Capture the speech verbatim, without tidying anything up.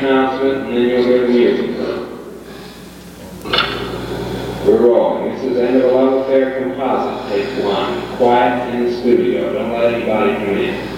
announcement, and then you'll hear the music. We're rolling. This is End of a Love Affair composite, take one. Quiet in the studio. Don't let anybody come in.